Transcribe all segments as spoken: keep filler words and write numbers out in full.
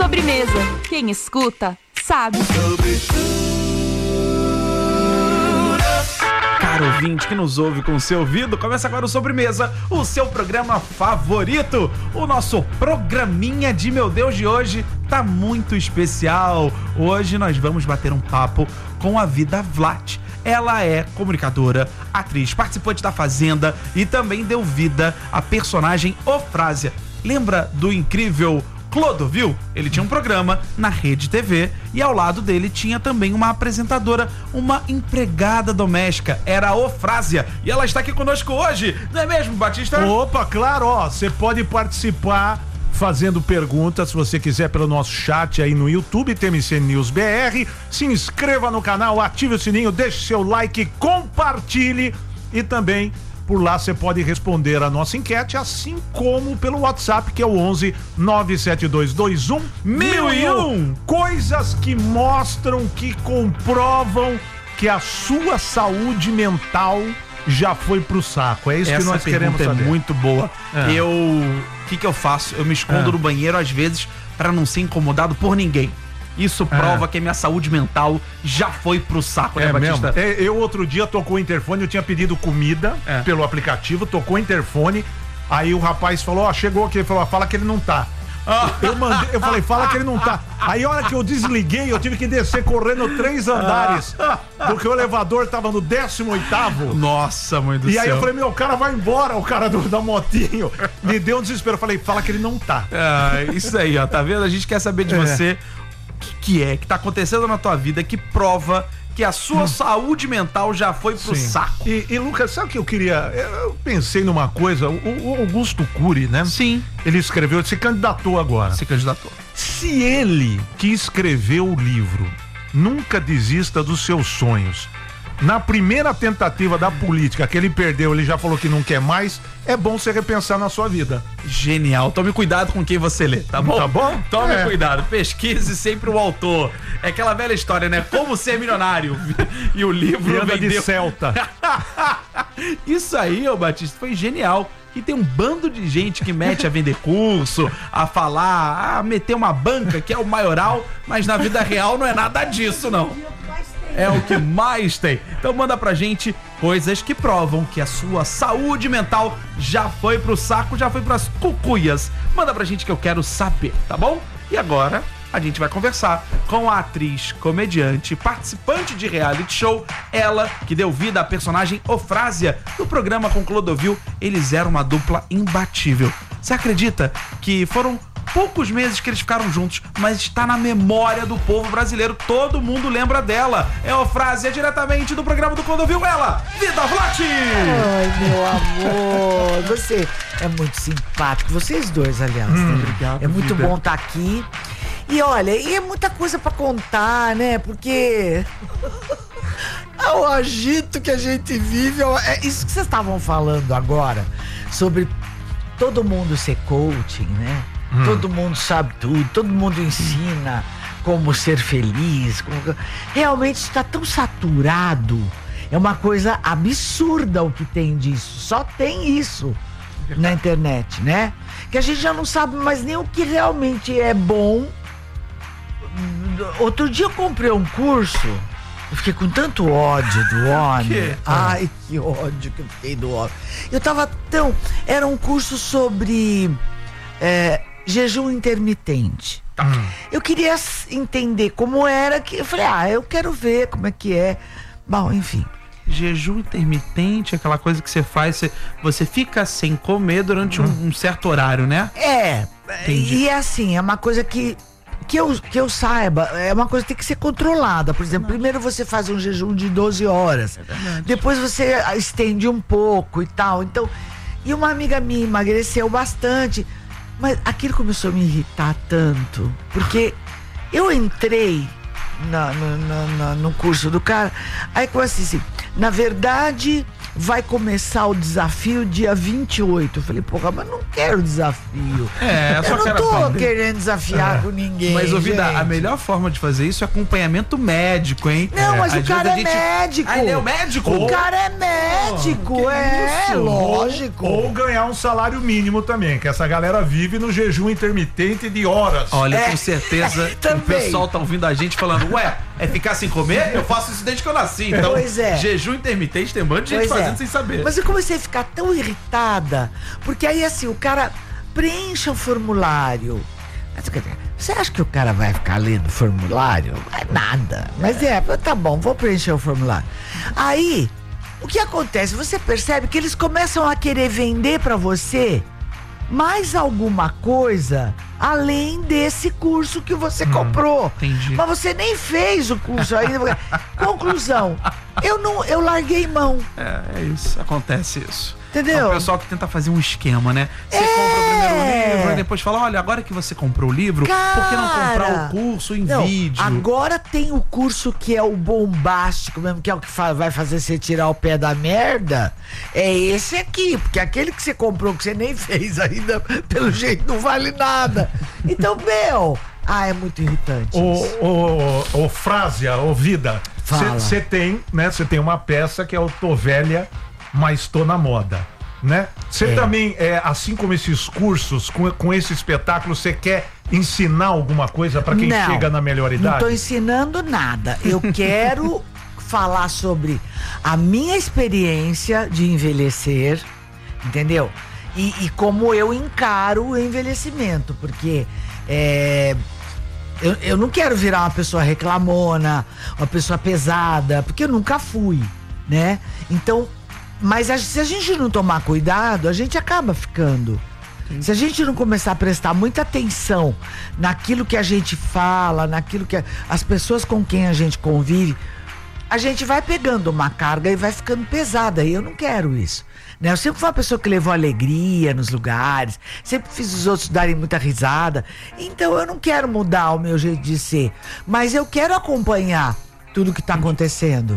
Sobremesa. Quem escuta, sabe. Caro ouvinte que nos ouve com o seu ouvido, começa agora o Sobremesa, o seu programa favorito. O nosso programinha de meu Deus de hoje tá muito especial. Hoje nós vamos bater um papo com a Vida Vlat. Ela é comunicadora, atriz, participante da Fazenda e também deu vida à personagem Ofrásia. Lembra do incrível Clodovil? Ele tinha um programa na Rede T V e ao lado dele tinha também uma apresentadora, uma empregada doméstica, era a Ofrásia, e ela está aqui conosco hoje, não é mesmo, Batista? Opa, claro, ó, você pode participar fazendo perguntas, se você quiser, pelo nosso chat aí no YouTube, T M C News B R. Se inscreva no canal, ative o sininho, deixe seu like, compartilhe e também por lá você pode responder a nossa enquete, assim como pelo WhatsApp, que é o onze nove sete dois dois um mil e um. Coisas que mostram, que comprovam que a sua saúde mental já foi pro saco. É isso Essa que nós queremos pergunta saber. É muito boa. É. Eu, o que que eu faço? Eu me escondo É. no banheiro às vezes para não ser incomodado por ninguém. Isso prova É. que a minha saúde mental já foi pro saco, né, É Batista? mesmo? É, eu outro dia tocou o interfone, eu tinha pedido comida É. pelo aplicativo, tocou o interfone, aí o rapaz falou, ó, chegou aqui, ele falou, ó, fala que ele não tá. Eu mandei, eu falei, fala que ele não tá. Aí a hora que eu desliguei, eu tive que descer correndo três andares, porque o elevador tava no décimo oitavo. Nossa, mãe do E céu. aí eu falei, meu, o cara vai embora, o cara do, da motinho. Me deu um desespero, eu falei, fala que ele não tá. Ah, isso aí, ó, tá vendo? A gente quer saber de É. você o que, que é, que tá acontecendo na tua vida, que prova que a sua saúde mental já foi pro Sim. saco. E, e Lucas, sabe o que eu queria? Eu pensei numa coisa, o, o Augusto Cury, né? Sim. Ele escreveu, se candidatou agora. Se candidatou. Se ele, que escreveu o livro, nunca desista dos seus sonhos, na primeira tentativa da política que ele perdeu, ele já falou que não quer mais, é bom você repensar na sua vida. Genial. Tome cuidado com quem você lê, tá bom? Tá bom? Tome É. cuidado. Pesquise sempre o autor. É aquela velha história, né? Como ser milionário. E o livro E anda vendeu... de Celta. Isso aí, ô Batista, foi genial. E tem um bando de gente que mete a vender curso, a falar, a meter uma banca, que é o maioral, mas na vida real não é nada disso, não. É o que mais tem. Então manda pra gente coisas que provam que a sua saúde mental já foi pro saco, já foi pras cucuias. Manda pra gente que eu quero saber, tá bom? E agora a gente vai conversar com a atriz, comediante, participante de reality show, ela que deu vida à personagem Ofrásia do programa com Clodovil. Eles eram uma dupla imbatível. Você acredita que foram poucos meses que eles ficaram juntos, mas está na memória do povo brasileiro. Todo mundo lembra dela. É a Ofrásia, diretamente do programa do Clodovil. Ela, Vida Vlat! Ai, meu amor, você é muito simpático. Vocês dois, aliás. Hum, né? obrigado, É muito vida. bom estar aqui. E olha, e é muita coisa pra contar, né? Porque é o agito que a gente vive. É isso que vocês estavam falando agora, sobre todo mundo ser coaching, né? Hum. Todo mundo sabe tudo, todo mundo ensina como ser feliz. Como... Realmente está tão saturado. É uma coisa absurda o que tem disso. Só tem isso na internet, né? Que a gente já não sabe mais nem o que realmente é bom. Outro dia eu comprei um curso. Eu fiquei com tanto ódio do homem. quê? Ai, que ódio que eu fiquei do homem. Eu tava tão... Era um curso sobre é, jejum intermitente. Eu queria s- entender como era que... Eu falei, ah, eu quero ver como é que é. Bom, enfim. Jejum intermitente, aquela coisa que você faz, você, você fica sem comer durante um, um certo horário, né? É, Entendi. e é assim, é uma coisa que que eu, que eu saiba, é uma coisa que tem que ser controlada. Por exemplo, primeiro você faz um jejum de doze horas, depois você estende um pouco e tal. Então, e uma amiga minha emagreceu bastante, mas aquilo começou a me irritar tanto, porque eu entrei na, no, no, no, no curso do cara, aí começa assim, na verdade, vai começar o desafio dia vinte e oito. Eu falei, porra, mas não quero desafio. É, eu só eu não quero tô aprender. querendo desafiar É. com ninguém. Mas, ô Vida, gente. a melhor forma de fazer isso é acompanhamento médico, hein? Não, mas às o cara vezes a é gente- médico. Ah, ele é o médico? O cara é médico, Que é, isso? lógico. Ou, ou ganhar um salário mínimo também, que essa galera vive no jejum intermitente de horas. Olha, É, com certeza é, o também. pessoal tá ouvindo a gente falando, ué, é ficar sem comer? Eu faço isso desde que eu nasci. Então, Pois é. jejum intermitente tem um monte de gente Pois é. fazendo sem saber. Mas eu comecei a ficar tão irritada, porque aí assim, o cara preenche o formulário. Mas, quer dizer, você acha que o cara vai ficar lendo o formulário? Não é nada. Mas é, tá bom, vou preencher o formulário. Aí, o que acontece? Você percebe que eles começam a querer vender pra você mais alguma coisa além desse curso que você comprou. entendi. Mas você nem fez o curso ainda. Conclusão, eu não, eu larguei mão. É, é isso, acontece isso. Entendeu? É o pessoal que tenta fazer um esquema, né? Você É. compra o primeiro livro e depois fala, olha, agora que você comprou o livro, por que não comprar Cara, o curso em não, vídeo? agora tem o curso que é o bombástico mesmo, que é o que fa- vai fazer você tirar o pé da merda. É esse aqui, porque aquele que você comprou que você nem fez ainda, pelo jeito não vale nada. Então, meu, ah, é muito irritante. Ô, isso. ô, ô, Frásia, ô Vida, Fala. você tem, né? Você tem uma peça que é o Tô Velha, mas tô na moda, né? Você É. também, é, assim como esses cursos, com, com esse espetáculo, você quer ensinar alguma coisa pra quem Não, chega na melhor Não idade? tô ensinando nada. Eu quero falar sobre a minha experiência de envelhecer, entendeu? E, e como eu encaro o envelhecimento, porque é, eu, eu não quero virar uma pessoa reclamona, uma pessoa pesada, porque eu nunca fui, né? Então, mas a- se a gente não tomar cuidado, a gente acaba ficando. Se a gente não começar a prestar muita atenção naquilo que a gente fala, naquilo que a- as pessoas com quem a gente convive, a gente vai pegando uma carga e vai ficando pesada. E eu não quero isso. Né? Eu sempre fui uma pessoa que levou alegria nos lugares, sempre fiz os outros darem muita risada. Então eu não quero mudar o meu jeito de ser, mas eu quero acompanhar tudo que tá acontecendo.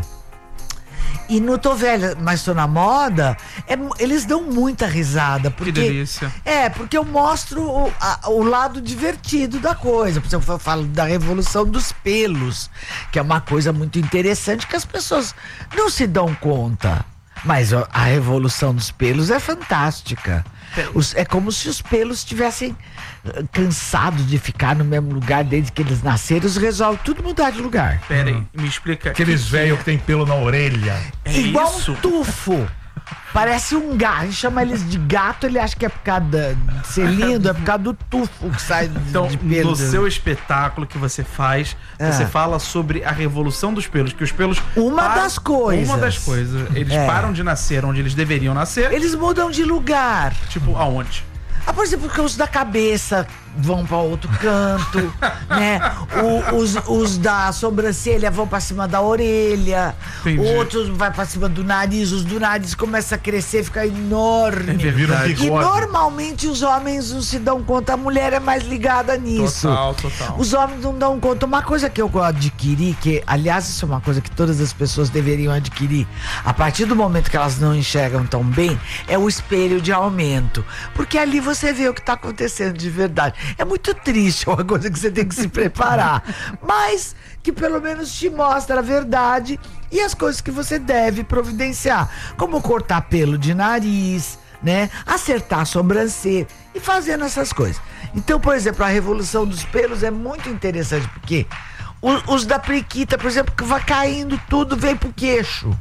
E no Tô Velha, mas tô na moda, é mu- eles dão muita risada. Porque, delícia. É, porque eu mostro o, a- o lado divertido da coisa. Por exemplo, eu falo da revolução dos pelos, que é uma coisa muito interessante que as pessoas não se dão conta. Mas ó, a revolução dos pelos é fantástica. Os- é como se os pelos tivessem eh, cansados de ficar no mesmo lugar desde que eles nasceram. Eles resolvem tudo mudar de lugar. Pera aí, me explica. Aqueles que- velhos que tem pelo na orelha. É Igual isso? um tufo. Parece um gato. A gente chama eles de gato, ele acha que é por causa da- de ser lindo, é por causa do tufo que sai de, Então, de pelo. no seu espetáculo que você faz, É. você fala sobre a revolução dos pelos, que os pelos... Uma param- das coisas. Uma das coisas. Eles É. param de nascer onde eles deveriam nascer, Eles mudam de lugar. tipo, aonde? Ah, por exemplo, porque os da cabeça vão para outro canto, né? O- os, os da sobrancelha vão para cima da orelha, Entendi. outros vai para cima do nariz, os do nariz começam a crescer, fica enorme. É Vira um verdade. E bigode. normalmente os homens não se dão conta, a mulher é mais ligada nisso. Total, total. Os homens não dão conta. Uma coisa que eu adquiri, que aliás isso é uma coisa que todas as pessoas deveriam adquirir, a partir do momento que elas não enxergam tão bem, é o espelho de aumento. Porque ali você vê o que está acontecendo de verdade. É muito triste, é uma coisa que você tem que se preparar. Mas que pelo menos te mostra a verdade e as coisas que você deve providenciar. Como cortar pelo de nariz, né? Acertar a sobrancelha e fazendo essas coisas. Então, por exemplo, a revolução dos pelos é muito interessante, porque o- os da periquita, por exemplo, que vai caindo tudo, vem pro queixo.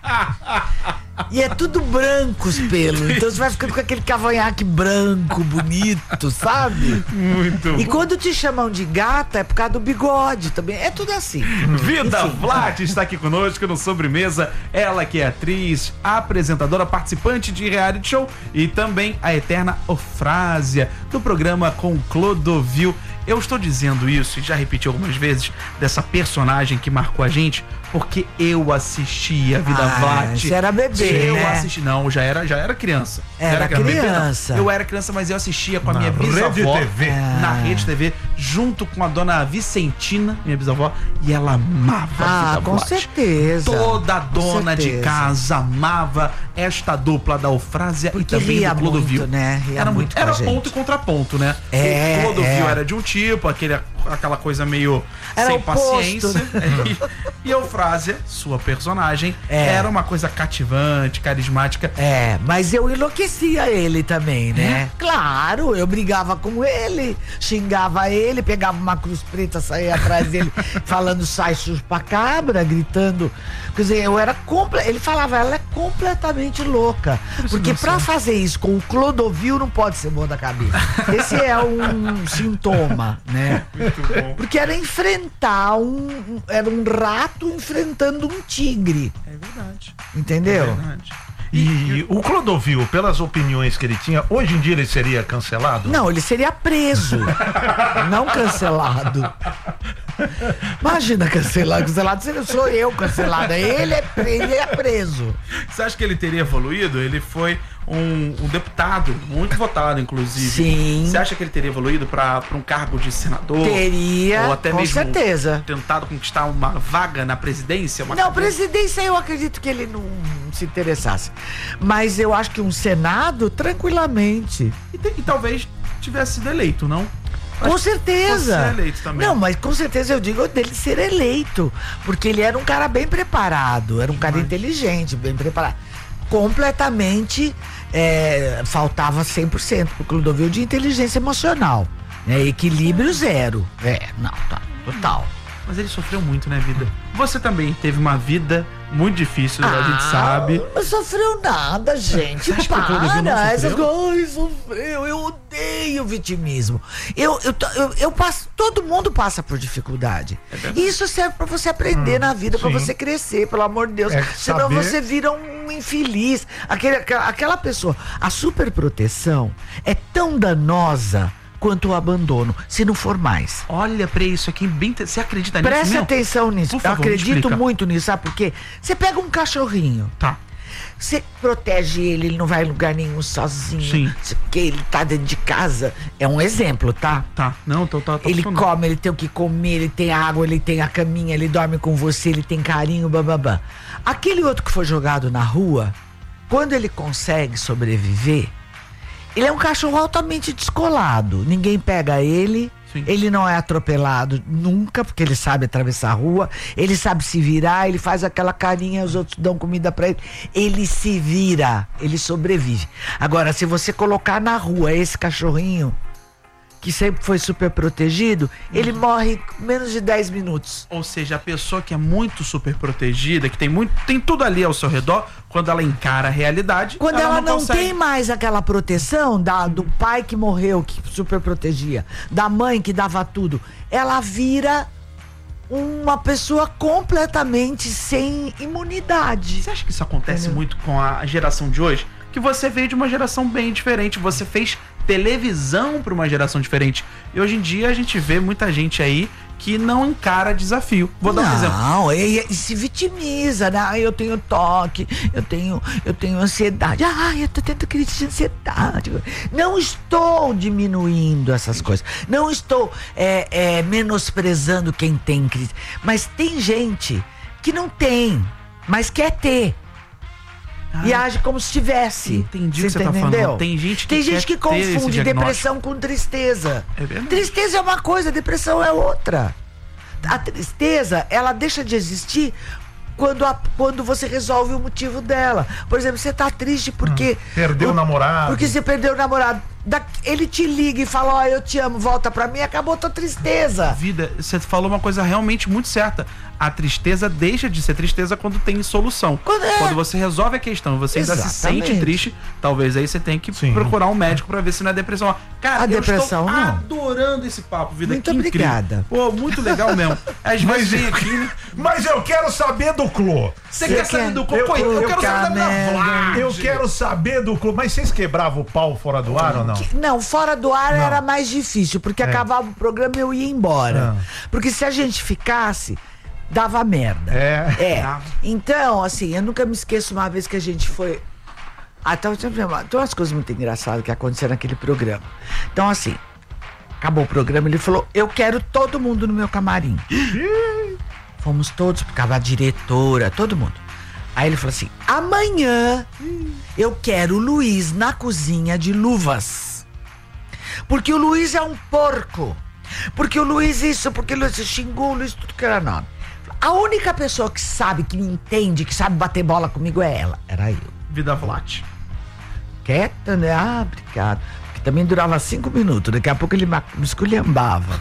E é tudo branco os pelos. Então você vai ficando com aquele cavanhaque branco, bonito, sabe? Muito E quando te chamam de gata, é por causa do bigode também. É tudo assim. Vida Enfim. Vlad está aqui conosco no Sobremesa. Ela que é atriz, apresentadora, participante de reality show e também a eterna Ofrásia do programa com Clodovil. Eu estou dizendo isso e já repeti algumas vezes dessa personagem que marcou a gente porque eu assisti a Vida Ah, Vlad. você era bebê, Eu né? assisti, não, já era, já era criança. Já Era bebê, não. criança. Eu era criança, mas eu assistia com a Na minha Rede bisavó T V. na Rede T V, junto com a dona Vicentina, minha bisavó, e ela amava Ah, a Vida com Boate. certeza. Toda Com dona de certeza. casa amava esta dupla da Eufrásia Porque e também ria do Clodovil. muito, né? Ria Era muito muito, com era a gente. ponto e contraponto, né? É, O Clodovil é. era de um tipo, aquele, aquela coisa meio Era sem oposto, paciência. né? E, e a Eufrásia, sua personagem, É. era uma coisa cativante, carismática. É, mas eu enlouquecia ele também, né? Claro, eu brigava com ele, xingava ele, pegava uma cruz preta, saía atrás dele falando sai sujo pra cabra, gritando. Quer dizer, eu era comple... ele falava, ela é completamente louca. Porque pra fazer isso com o Clodovil não pode ser bom da cabeça. Esse é um sintoma, né? Muito bom. Porque era enfrentar um. Era um rato enfrentando um tigre. É verdade. Entendeu? É verdade. E o Clodovil, pelas opiniões que ele tinha, hoje em dia ele seria cancelado? Não, ele seria preso, não cancelado. Imagina cancelado, cancelado seria- sou eu cancelada. Ele é, pre- ele é preso. Você acha que ele teria evoluído? Ele foi um, um deputado, muito votado, inclusive. Sim. Você acha que ele teria evoluído para um cargo de senador? Teria, Ou até com mesmo certeza. tentado conquistar uma vaga na presidência? Uma Não, cadeira? presidência eu acredito que ele não se interessasse. Mas eu acho que um Senado, tranquilamente. E, tem- e talvez tivesse sido eleito, não? Com Acho que certeza. fosse ser eleito também. Não, mas com certeza eu digo dele ser eleito. Porque ele era um cara bem preparado, era um cara inteligente, bem preparado. Completamente é, faltava cem por cento pro Clodovil de inteligência emocional. Né? Equilíbrio zero. É, não, tá, total. Mas ele sofreu muito, né, vida? Você também teve uma vida muito difícil, a gente sabe. Não sofreu nada, gente. acha que o Clodovil não Para, essas sofreu? coisas sofreu. Eu odeio vitimismo. Eu, eu, tô- eu, eu passo, todo mundo passa por dificuldade. verdade. Isso serve pra você aprender na vida, pra sim. você crescer, pelo amor de Deus. É Senão saber- você vira um infeliz. Aquele, aquela, aquela pessoa. A superproteção é tão danosa quanto o abandono, se não for mais. Olha pra isso aqui, bem. te- Você acredita nisso? Preste mesmo? atenção nisso. Por favor, eu acredito explica. muito nisso, sabe por quê? Você pega um cachorrinho. Tá. Você protege ele, ele não vai em lugar nenhum sozinho. Sim. Porque ele tá dentro de casa. É um exemplo, tá? Tá. Não, tô, tô, tô Ele funcionando. come, ele tem o que comer, ele tem água, ele tem a caminha, ele dorme com você, ele tem carinho, bababá. Aquele outro que foi jogado na rua, quando ele consegue sobreviver, ele é um cachorro altamente descolado. Ninguém pega ele. Sim. Ele não é atropelado nunca, porque ele sabe atravessar a rua, ele sabe se virar, ele faz aquela carinha, os outros dão comida pra ele. Ele se vira, ele sobrevive. Agora, se você colocar na rua esse cachorrinho, que sempre foi super protegido, ele morre em menos de dez minutos. Ou seja, a pessoa que é muito super protegida, que tem muito, tem tudo ali ao seu redor, quando ela encara a realidade, Quando ela, não, consegue. tem mais aquela proteção da, do pai que morreu, que super protegia, da mãe que dava tudo, ela vira uma pessoa completamente sem imunidade. Você acha que isso acontece Entendeu? muito com a geração de hoje? Que você veio de uma geração bem diferente, você fez televisão para uma geração diferente. E hoje em dia a gente vê muita gente aí que não encara desafio. Vou dar um exemplo. Não, e, e se vitimiza, né? Ah, eu tenho toque, eu tenho, eu tenho ansiedade. Ah, eu tô tendo crise de ansiedade. Não estou diminuindo essas coisas. Não estou é, é, menosprezando quem tem crise. Mas tem gente que não tem, mas quer ter. E age como se tivesse. Entendi o que Você você tá entendeu? falando. Tem gente que Tem gente quer que ter esse confunde diagnóstico. depressão com tristeza. É verdade. Tristeza é uma coisa, depressão é outra. A tristeza, ela deixa de existir quando, a- quando você resolve o motivo dela. Por exemplo, você tá triste porque... Perdeu o namorado. Porque você perdeu o namorado. Da- ele te liga e fala, ó, eu te amo, volta pra mim, acabou a tua tristeza. Vida, você falou uma coisa realmente muito certa. A tristeza deixa de ser tristeza quando tem solução. Quando é. você resolve a questão, você ainda se Exatamente. sente triste, talvez aí você tenha que Sim. procurar um médico pra ver se não é depressão. Cara, A eu depressão, estou não. adorando esse papo, Vida. Muito que incrível. obrigada. Pô, muito legal mesmo. Às Mas, vezes vem aqui, né? mas eu quero saber do Clô. Você Você quer saber quer? do Eu- Cocô? Eu, eu quero saber da minha quero- Vlad. Eu quero saber do Clô. Mas vocês quebravam o pau fora do ar ou não? Não, fora do ar Não. era mais difícil, porque acabava o programa e eu ia embora. Ah. Porque se a gente ficasse, dava merda. É. É. Dava. Então, assim, eu nunca me esqueço uma vez que a gente foi. Ah, então, tem umas coisas muito engraçadas que aconteceram naquele programa. Então, assim, acabou o programa, ele falou, eu quero todo mundo no meu camarim. Fomos todos, ficava a diretora, todo mundo. Aí ele falou assim, amanhã eu quero o Luiz na cozinha de luvas. Porque o Luiz é um porco. Porque o Luiz isso, porque o Luiz xingou, o Luiz tudo que era nome. A única pessoa que sabe, que me entende, que sabe bater bola comigo é ela. Era eu. Vida Vlat. Quieta, né? Ah, obrigado. Porque também durava cinco minutos. Daqui a pouco ele me esculhambava.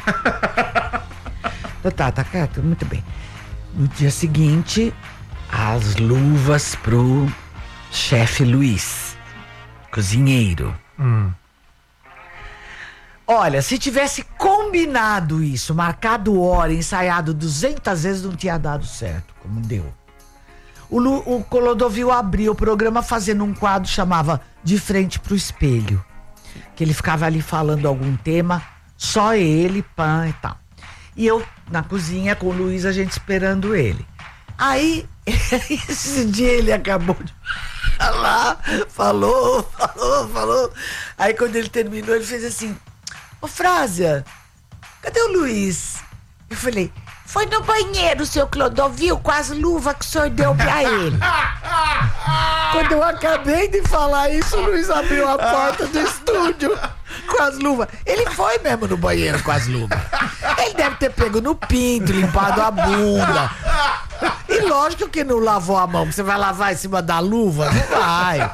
Tá, tá quieto, muito bem. No dia seguinte, as luvas pro chefe Luiz, cozinheiro. Hum. Olha, se tivesse combinado isso, marcado hora, ensaiado duzentas vezes, não tinha dado certo, como deu. O, Lu, o Clodovil abriu o programa fazendo um quadro que chamava De Frente pro Espelho. Que ele ficava ali falando algum tema, só ele, pã e tal. E eu na cozinha com o Luiz, a gente esperando ele. Aí, esse dia ele acabou de falar, falou, falou, falou. Aí quando ele terminou, ele fez assim, ô Frásia, cadê o Luiz? Eu falei, foi no banheiro, seu Clodovil, com as luvas que o senhor deu pra ele. Quando eu acabei de falar isso, o Luiz abriu a porta do estúdio com as luvas. Ele foi mesmo no banheiro com as luvas. Ele deve ter pego no pinto, limpado a bunda. E lógico que não lavou a mão. Você vai lavar em cima da luva? Não vai.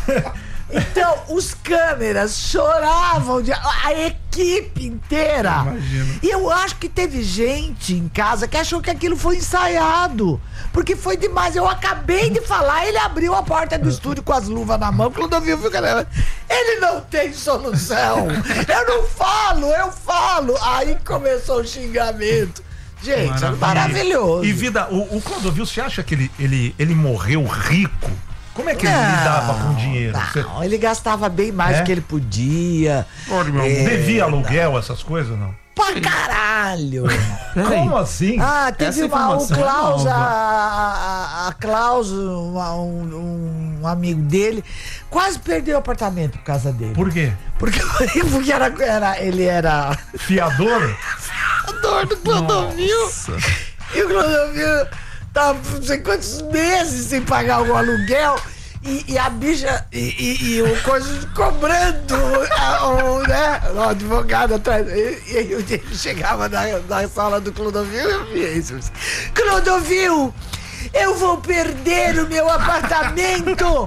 Então, os câmeras choravam, de, a equipe inteira. Imagino. E eu acho que teve gente em casa que achou que aquilo foi ensaiado. Porque foi demais. Eu acabei de falar, ele abriu a porta do estúdio com as luvas na mão. Clodovil viu, galera. Ele não tem solução. Eu não falo, eu falo. Aí começou o xingamento. Gente, Maravilha. é maravilhoso. E vida, o, o Clodovil, você acha que ele, ele, ele morreu rico? Como é que ele Não, lidava com dinheiro? Não, Você ele gastava bem mais É? do que ele podia. É, devia aluguel, essas coisas, não? Pra caralho! Como assim? Ah, teve Essa uma, o informação é Klaus, nova. a, a, a Klaus, uma- um, um amigo dele, quase perdeu o apartamento por causa dele. Por quê? Porque, porque era, era, ele era Fiador? dor do Clodovil. E o Clodovil tava não sei quantos meses sem pagar o aluguel. E, e a bicha e, e, e o coisa cobrando a, o, né, o advogado atrás. E, e aí ele chegava na, na sala do Clodovil e eu via isso. Clodovil, eu vou perder o meu apartamento!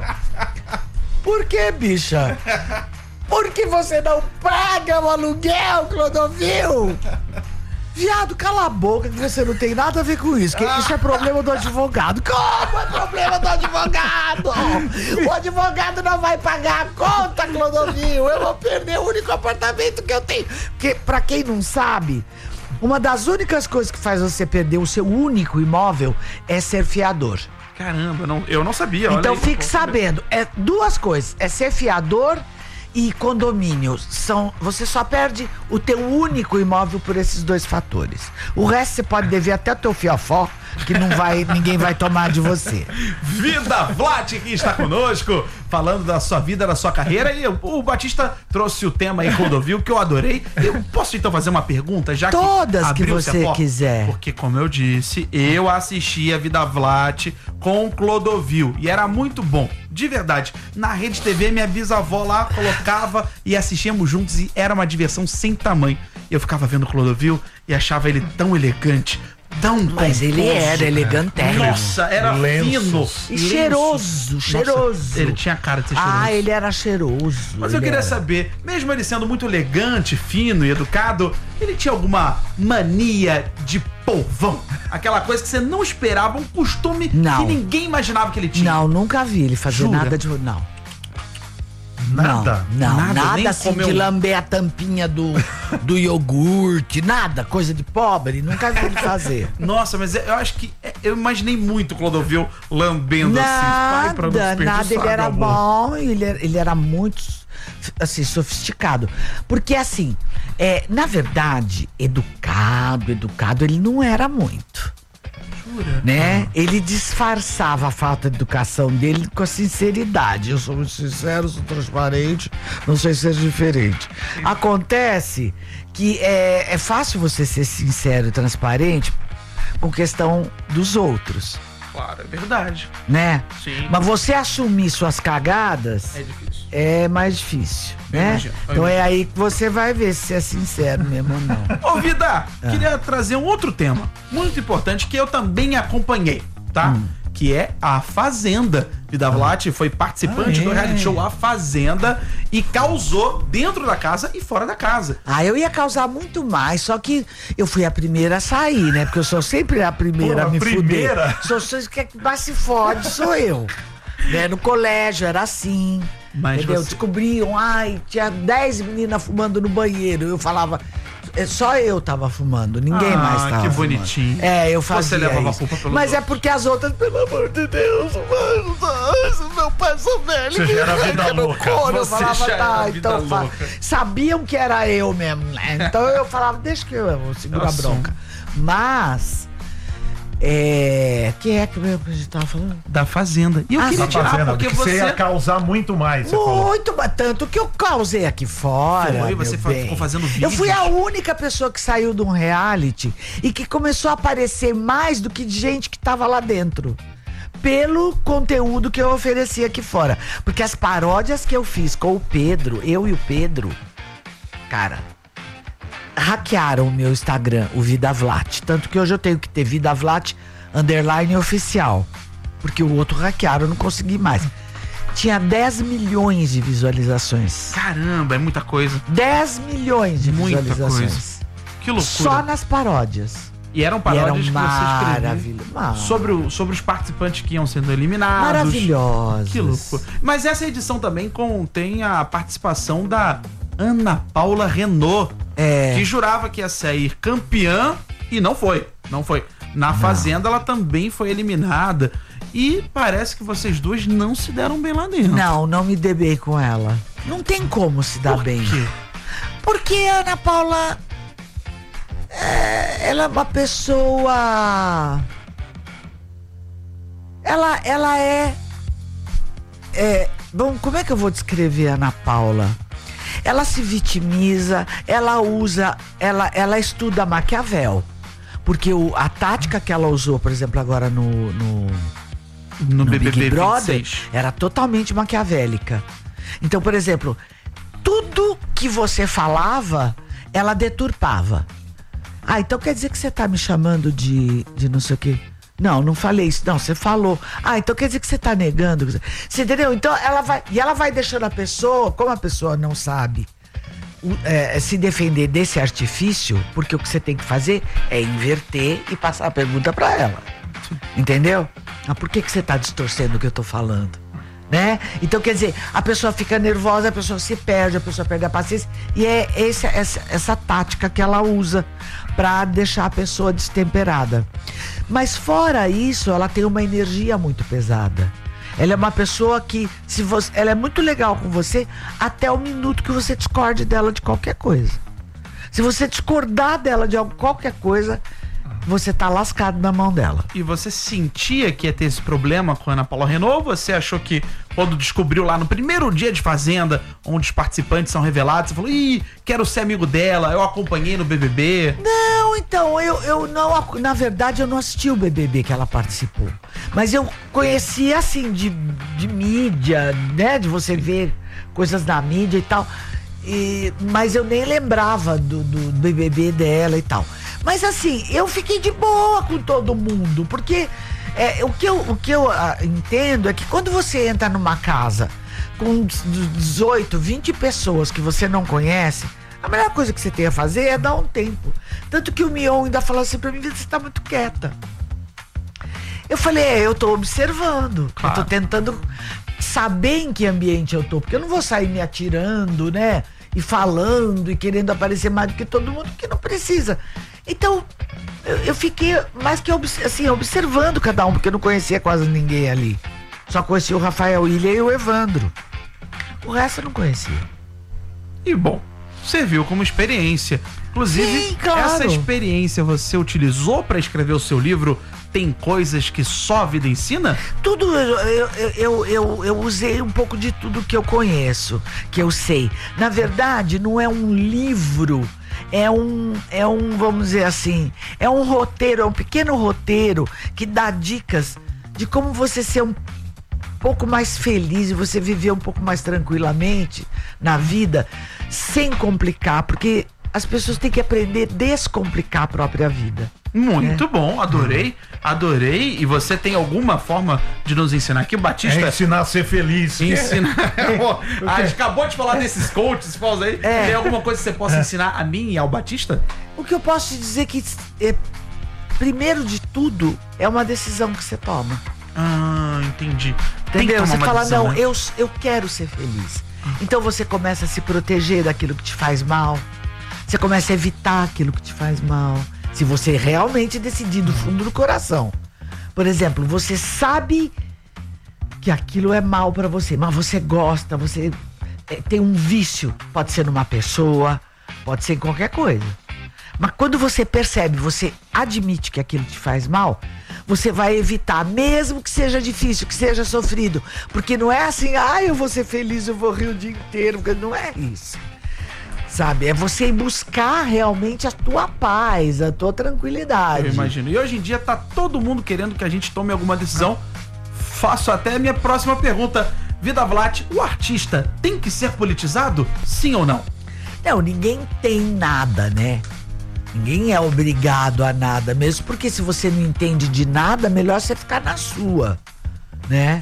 Por que, bicha? Porque você não paga o aluguel, Clodovil! Viado, cala a boca que você não tem nada a ver com isso. Que isso é problema do advogado. Como é problema do advogado? O advogado não vai pagar a conta, Clodovil. Eu vou perder o único apartamento que eu tenho. Porque, pra quem não sabe, uma das únicas coisas que faz você perder o seu único imóvel é ser fiador. Caramba, não, eu não sabia. olha Então aí. fique sabendo, é duas coisas, é ser fiador e condomínio. São, você só perde o teu único imóvel por esses dois fatores. O resto você pode dever até o teu fiofó, que não vai, ninguém vai tomar de você. Vida Vlat que está conosco, falando da sua vida, da sua carreira. E o, o Batista trouxe o tema aí, Clodovil, que eu adorei. Eu posso então fazer uma pergunta, já Todas que que abriu-se você a porta? quiser. Porque, como eu disse, eu assisti a Vida Vlat com Clodovil e era muito bom. De verdade, na Rede T V, minha bisavó lá colocava e assistíamos juntos e era uma diversão sem tamanho. Eu ficava vendo o Clodovil e achava ele tão elegante, tão Mas ele pomposo. era elegantérrimo. Nossa, era Lenços. fino. E cheiroso, Nossa, cheiroso. ele tinha cara de ser cheiroso. Ah, ele era cheiroso. Mas eu ele queria era. saber, mesmo ele sendo muito elegante, fino e educado, ele tinha alguma mania de povão? Aquela coisa que você não esperava, um costume Não. que ninguém imaginava que ele tinha. Não, nunca vi ele fazer Jura? nada de... Não. Nada? Não, Nada, nada, nem assim comeu- de lamber a tampinha do, do iogurte, nada, coisa de pobre, nunca vi ele fazer. Nossa, mas eu acho que é, eu imaginei muito o Clodovil lambendo assim. Pai, pra não Nada, desperdiçar, nada, ele era meu amor. bom, ele, era- ele era muito, assim, sofisticado. Porque, assim, é, na verdade, educado, educado, ele não era muito. né? Ele disfarçava a falta de educação dele com a sinceridade. Eu sou muito sincero, sou transparente, não sei se é diferente. Acontece que é, é fácil você ser sincero e transparente com questão dos outros, Claro, é verdade. né? Sim. Mas você assumir suas cagadas É difícil. é mais difícil, Eu né? imagino, eu Então é aí que você vai ver se é sincero mesmo ou não. Ô, Vida, queria trazer um outro tema muito importante que eu também acompanhei, tá? Hum. Que é a Fazenda. Vida Vlat foi participante Ah, é? do reality show A Fazenda e causou dentro da casa e fora da casa. Ah, eu ia causar muito mais, só que eu fui a primeira a sair, né? Porque eu sou sempre a primeira Pô, a me a primeira? fuder. Sou, sou que mais se fode, sou eu. Né? No colégio era assim. Mas entendeu? você- Descobriam, ai, tinha dez meninas fumando no banheiro. Eu falava, é, só eu tava fumando, ninguém Ah, mais tava que fumando. bonitinho. É, eu fazia Você levava a isso. culpa pelos Mas é outros. porque as outras, pelo amor de Deus, mano, ai, meu pai sou velho. Você já era vida no louca. couro, eu Você falava, já era tá, vida então fa- louca. sabiam que era eu mesmo, né? Então eu falava, deixa que eu, eu vou segurar a Assumo. bronca. Mas, é... Quem é que mesmo que a gente tava falando? Da Fazenda. E eu Ah, queria Tá tirar fazendo, porque que você ia você... causar muito mais, você falou. Muito, mas tanto que eu causei aqui fora. Foi, meu você fa- bem. ficou fazendo Eu fui vídeos. a única pessoa que saiu de um reality e que começou a aparecer mais do que gente que tava lá dentro. Pelo conteúdo que eu ofereci aqui fora. Porque as paródias que eu fiz com o Pedro, eu e o Pedro, cara, hackearam o meu Instagram, o Vida Vlat. Tanto que hoje eu tenho que ter Vida Vlat underline oficial. Porque o outro hackearam, eu não consegui mais. Tinha dez milhões de visualizações. Caramba, é muita coisa. dez milhões de Muita visualizações. Que loucura. Só nas paródias. E eram E paródias eram que você escrevia maravilhosas. sobre, o- sobre os participantes que iam sendo eliminados. Maravilhosas. Que loucura. Mas essa edição também contém a participação da Ana Paula Renault, É. que jurava que ia sair campeã e não foi. Não foi. Na Fazenda ela também foi eliminada. E parece que vocês duas não se deram bem lá dentro. Não, não me dei bem com ela. Não tem como se dar Por bem. quê? Porque a Ana Paula. é, ela é uma pessoa. Ela, ela é. é bom, como é que eu vou descrever a Ana Paula? Ela se vitimiza, ela usa, ela, ela estuda Maquiavel. Porque o, a tática que ela usou, por exemplo, agora no, no, No, no B B B Big Brother vinte e seis. era totalmente maquiavélica. Então, por exemplo, tudo que você falava, ela deturpava. Ah, então quer dizer que você tá me chamando de, de não sei o quê? Não, não falei isso. Não, você falou. Ah, então quer dizer que você tá negando. Você entendeu? Então ela vai. E ela vai deixando a pessoa, como a pessoa não sabe o- é, se defender desse artifício, porque o que você tem que fazer é inverter e passar a pergunta pra ela. Entendeu? Ah, por que, que você tá distorcendo o que eu tô falando? Né? Então, quer dizer, a pessoa fica nervosa, a pessoa se perde, a pessoa perde a paciência. E é esse, essa, essa tática que ela usa pra deixar a pessoa destemperada. Mas fora isso, ela tem uma energia muito pesada. Ela é uma pessoa que, se você, ela é muito legal com você até o minuto que você discorde dela de qualquer coisa. Se você discordar dela de algo- qualquer coisa, você tá lascado na mão dela. E você sentia que ia ter esse problema com a Ana Paula Renault? Ou você achou que quando descobriu lá no primeiro dia de Fazenda, onde os participantes são revelados, você falou, ih, quero ser amigo dela, eu acompanhei no B B B. Não, então, eu, eu não, ac- na verdade, eu não assisti o B B B que ela participou. Mas eu conhecia, assim, de, de mídia, né? De você ver coisas na mídia e tal. E, mas eu nem lembrava do, do B B B dela e tal. Mas assim, eu fiquei de boa com todo mundo, porque é, o que eu, o que eu ah, entendo é que quando você entra numa casa com dezoito, vinte pessoas que você não conhece, a melhor coisa que você tem a fazer é dar um tempo. Tanto que o Mion ainda falou assim pra mim, você tá muito quieta. Eu falei, é, eu tô observando, Claro. eu tô tentando saber em que ambiente eu tô, porque eu não vou sair me atirando, né? E falando e querendo aparecer mais do que todo mundo, que não precisa. Então, eu, eu fiquei mais que obs- assim, observando cada um, porque eu não conhecia quase ninguém ali. Só conhecia o Rafael Ilha e o Evandro. O resto eu não conhecia. E bom, serviu como experiência. Inclusive, Sim, claro. essa experiência você utilizou para escrever o seu livro Tem Coisas que Só a Vida Ensina? Tudo, eu, eu, eu, eu, eu usei um pouco de tudo que eu conheço, que eu sei. Na verdade, não é um livro, é um, é um, vamos dizer assim, é um roteiro, é um pequeno roteiro que dá dicas de como você ser um pouco mais feliz e você viver um pouco mais tranquilamente na vida, sem complicar, porque as pessoas têm que aprender a descomplicar a própria vida. Muito é. bom, adorei, adorei. E você tem alguma forma de nos ensinar aqui? O Batista... É ensinar a ser feliz. Ensina... a gente acabou de falar desses coaches, pausa aí. É. Tem alguma coisa que você possa ensinar a mim e ao Batista? O que eu posso te dizer que, é, primeiro de tudo, é uma decisão que você toma. Ah, entendi. Tem que Entendeu? tomar Você uma fala, decisão, não, né? eu, eu quero ser feliz. Então você começa a se proteger daquilo que te faz mal. Você começa a evitar aquilo que te faz mal. Se você realmente decidir do fundo do coração. Por exemplo, você sabe que aquilo é mal pra você, mas você gosta, você é, tem um vício. Pode ser numa pessoa, pode ser em qualquer coisa. Mas quando você percebe, você admite que aquilo te faz mal, você vai evitar, mesmo que seja difícil, que seja sofrido. Porque não é assim, ah, eu vou ser feliz, eu vou rir o dia inteiro, porque não é isso. Sabe, é você ir buscar realmente a tua paz, a tua tranquilidade. Eu imagino. E hoje em dia tá todo mundo querendo que a gente tome alguma decisão. Faço até a minha próxima pergunta. Vida Vlat, o artista tem que ser politizado? Sim ou não? Não, ninguém tem nada, né? Ninguém é obrigado a nada, mesmo porque se você não entende de nada, melhor você ficar na sua, né?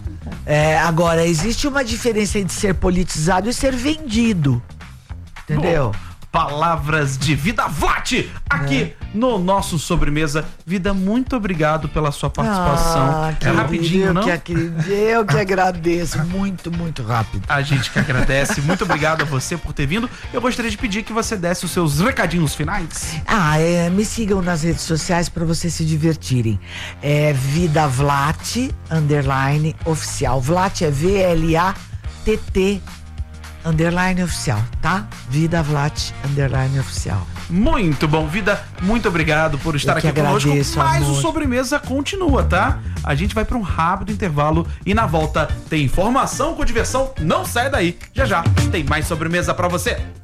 É, agora, existe uma diferença entre ser politizado e ser vendido. Entendeu? Bom, palavras de Vida Vlat aqui é. no nosso Sobremesa. Vida, muito obrigado pela sua participação. Ah, é rapidinho, eu não? Que acredito, eu que agradeço, muito, muito rápido. A gente que agradece. Muito obrigado a você por ter vindo. Eu gostaria de pedir que você desse os seus recadinhos finais. Ah, é, me sigam nas redes sociais para vocês se divertirem. É Vida Vlat, underline, oficial. Vlat é V L A T T, underline oficial, tá? Vida Vlat, underline oficial. Muito bom, Vida, muito obrigado por estar Eu aqui que conosco. agradeço, Mas amor. o Sobremesa continua, tá? A gente vai para um rápido intervalo e na volta tem informação com diversão. Não sai daí. Já já tem mais Sobremesa para você.